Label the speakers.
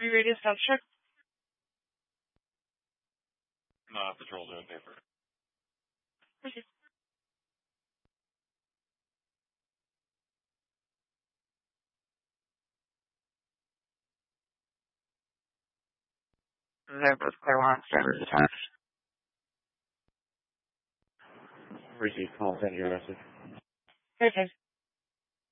Speaker 1: Are you ready to stop check?
Speaker 2: No, patrol doing paper.
Speaker 1: Okay. They're both Claremont drivers attached.
Speaker 2: Receive call, send your message.
Speaker 1: Perfect.